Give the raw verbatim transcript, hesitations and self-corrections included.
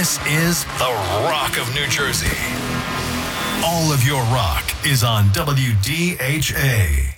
This is the Rock of New Jersey. All of your rock is on W D H A.